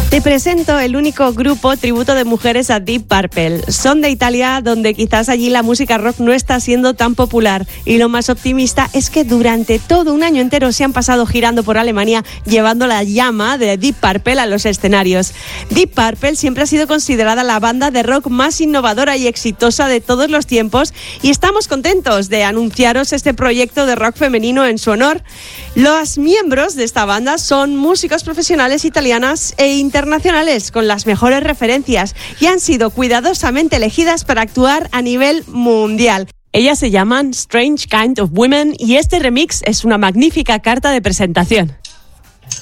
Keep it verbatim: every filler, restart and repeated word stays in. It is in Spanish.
Te presento el único grupo tributo de mujeres a Deep Purple. Son de Italia, donde quizás allí la música rock no está siendo tan popular. Y lo más optimista es que durante todo un año entero se han pasado girando por Alemania, llevando la llama de Deep Purple a los escenarios. Deep Purple siempre ha sido considerada la banda de rock más innovadora y exitosa de todos los tiempos, y estamos contentos de anunciaros este proyecto de rock femenino en su honor. Los miembros de esta banda son músicos profesionales italianas e internacionales con las mejores referencias y han sido cuidadosamente elegidas para actuar a nivel mundial. Ellas se llaman Strange Kind of Women y este remix es una magnífica carta de presentación.